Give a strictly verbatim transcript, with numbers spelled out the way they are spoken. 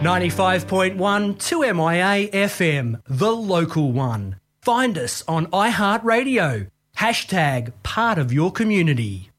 ninety-five point one two M I A F M, the local one. Find us on iHeartRadio. Hashtag part of your community.